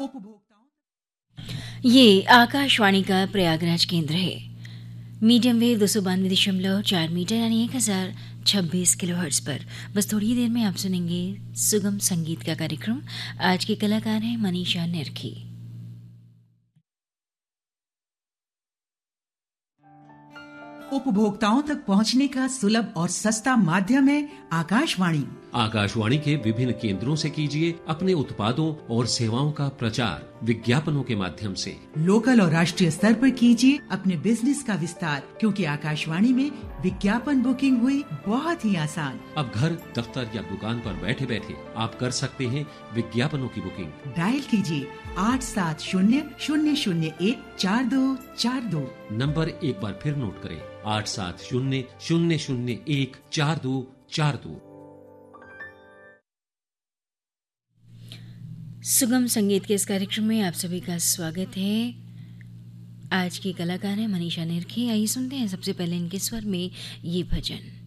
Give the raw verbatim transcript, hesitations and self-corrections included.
उपभोक्ताओं ये आकाशवाणी का प्रयागराज केंद्र है। मीडियम वेव दो सौ बानवे दशमलव चार मीटर यानी एक हजार छब्बीस किलो हर्ट्ज पर। बस थोड़ी ही देर में आप सुनेंगे सुगम संगीत का कार्यक्रम। आज के कलाकार हैं मनीषा निरखी। उपभोक्ताओं तक पहुंचने का सुलभ और सस्ता माध्यम है आकाशवाणी। आकाशवाणी के विभिन्न केंद्रों से कीजिए अपने उत्पादों और सेवाओं का प्रचार विज्ञापनों के माध्यम से। लोकल और राष्ट्रीय स्तर पर कीजिए अपने बिजनेस का विस्तार, क्योंकि आकाशवाणी में विज्ञापन बुकिंग हुई बहुत ही आसान। अब घर, दफ्तर या दुकान पर बैठे बैठे आप कर सकते हैं विज्ञापनों की बुकिंग। डायल कीजिए आठ सात शून्य शून्य शून्य एक चार दो चार दो। नंबर एक बार फिर नोट करें, आठ सात शून्य शून्य शून्य एक चार दो चार दो। सुगम संगीत के इस कार्यक्रम में आप सभी का स्वागत है। आज की कलाकार है मनीषा निरखी। आइए सुनते हैं सबसे पहले इनके स्वर में ये भजन।